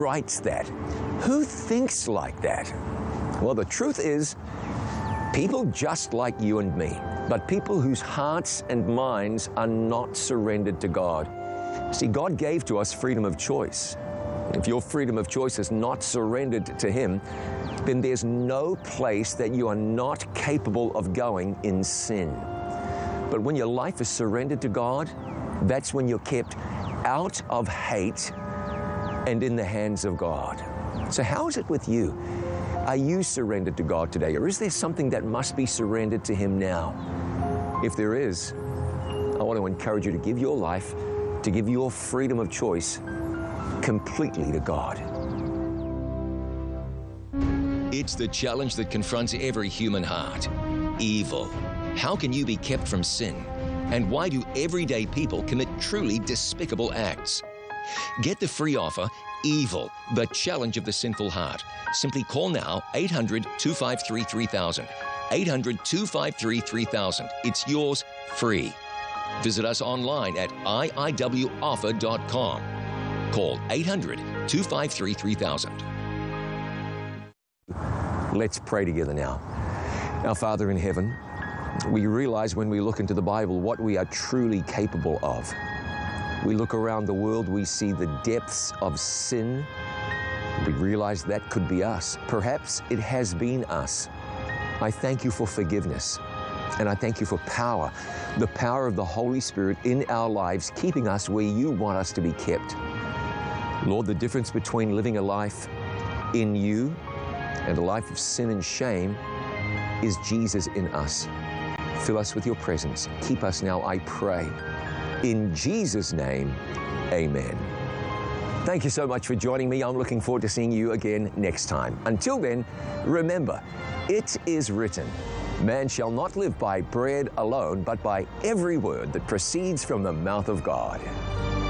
writes that? Who thinks like that? Well, the truth is, people just like you and me, but people whose hearts and minds are not surrendered to God. See, God gave to us freedom of choice. If your freedom of choice is not surrendered to Him, then there's no place that you are not capable of going in sin. But when your life is surrendered to God, that's when you're kept out of hate and in the hands of God. So how is it with you? Are you surrendered to God today, or is there something that must be surrendered to Him now? If there is, I want to encourage you to give your life, to give your freedom of choice completely to God. It's the challenge that confronts every human heart. Evil. How can you be kept from sin? And why do everyday people commit truly despicable acts? Get the free offer, Evil, the Challenge of the Sinful Heart. Simply call now 800-253-3000. 800-253-3000. It's yours free. Visit us online at iiwoffer.com. Call 800-253-3000. Let's pray together now. Our Father in heaven, we realize when we look into the Bible what we are truly capable of. We look around the world, we see the depths of sin. We realize that could be us. Perhaps it has been us. I thank you for forgiveness, and I thank you for power, the power of the Holy Spirit in our lives, keeping us where you want us to be kept. Lord, the difference between living a life in you and a life of sin and shame is Jesus in us. Fill us with your presence. Keep us now, I pray. In Jesus' name, amen. Thank you so much for joining me. I'm looking forward to seeing you again next time. Until then, remember, it is written, man shall not live by bread alone, but by every word that proceeds from the mouth of God.